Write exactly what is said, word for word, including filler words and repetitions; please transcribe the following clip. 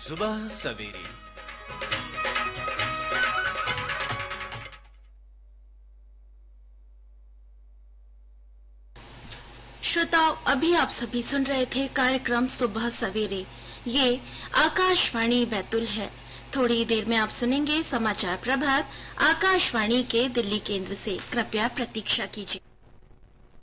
सुबह सवेरे। श्रोताओ, अभी आप सभी सुन रहे थे कार्यक्रम सुबह सवेरे। ये आकाशवाणी बैतुल है। थोड़ी देर में आप सुनेंगे समाचार प्रभात आकाशवाणी के दिल्ली केंद्र से। कृपया प्रतीक्षा कीजिए।